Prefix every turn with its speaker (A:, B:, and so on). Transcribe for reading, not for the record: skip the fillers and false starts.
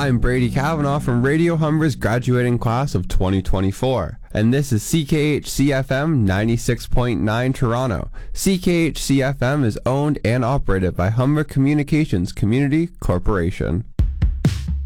A: I'm Brady Kavanaugh from Radio Humber's graduating class of 2024, and this is CKHC-FM 96.9 Toronto. CKHC-FM is owned and operated by Humber Communications Community Corporation.